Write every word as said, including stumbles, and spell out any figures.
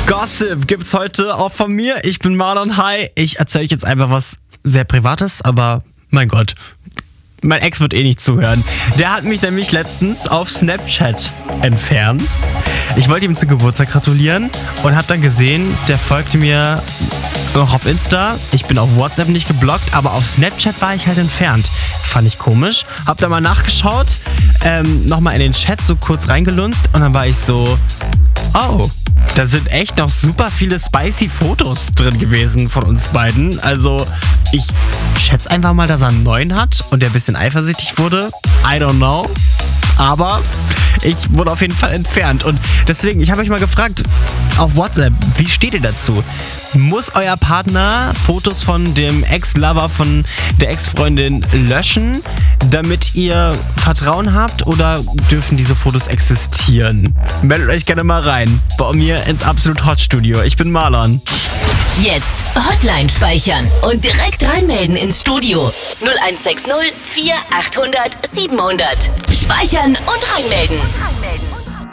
Gossip gibt's heute auch von mir. Ich bin Marlon. Hi. Ich erzähle euch jetzt einfach was sehr Privates, aber mein Gott, mein Ex wird eh nicht zuhören. Der hat mich nämlich letztens auf Snapchat entfernt. Ich wollte ihm zu Geburtstag gratulieren und habe dann gesehen, der folgte mir noch auf Insta. Ich bin auf WhatsApp nicht geblockt, aber auf Snapchat war ich halt entfernt. Fand ich komisch. Hab da mal nachgeschaut, ähm, nochmal in den Chat so kurz reingelunzt und dann war ich so, oh, da sind echt noch super viele spicy Fotos drin gewesen von uns beiden. Also ich schätze einfach mal, dass er einen neuen hat und der ein bisschen eifersüchtig wurde. I don't know. Aber ich wurde auf jeden Fall entfernt. Und deswegen, ich habe euch mal gefragt auf WhatsApp, wie steht ihr dazu? Muss euer Partner Fotos von dem Ex-Lover, von der Ex-Freundin löschen, damit ihr Vertrauen habt, oder dürfen diese Fotos existieren? Meldet euch gerne mal rein bei mir ins Absolut Hot Studio. Ich bin Marlon. Jetzt Hotline speichern und direkt reinmelden ins Studio. null eins sechs null vier achthundert siebenhundert. Speichern und reinmelden.